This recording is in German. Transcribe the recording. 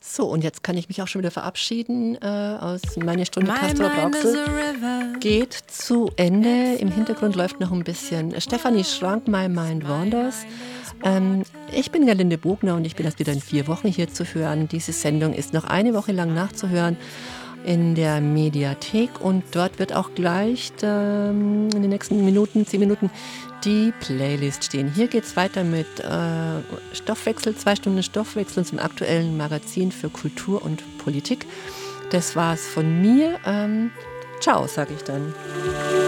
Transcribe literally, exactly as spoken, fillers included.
So, und jetzt kann ich mich auch schon wieder verabschieden äh, aus meine Stunde Castor Brauxel. Geht zu Ende. Im Hintergrund läuft noch ein bisschen Stefanie Schrank, My Mind Wanders. Ähm, ich bin Gerlinde Bogner und ich bin erst wieder in vier Wochen hier zu hören. Diese Sendung ist noch eine Woche lang nachzuhören in der Mediathek und dort wird auch gleich ähm, in den nächsten Minuten, zehn Minuten, die Playlist stehen. Hier geht es weiter mit äh, Stoffwechsel, zwei Stunden Stoffwechsel zum aktuellen Magazin für Kultur und Politik. Das war's von mir. Ähm, ciao, sage ich dann.